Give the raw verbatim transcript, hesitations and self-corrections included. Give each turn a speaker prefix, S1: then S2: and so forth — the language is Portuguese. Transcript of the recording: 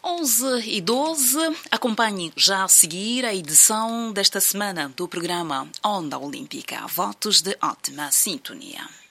S1: onze e doze, acompanhe já a seguir a edição desta semana do programa Onda Olímpica. Votos de ótima sintonia.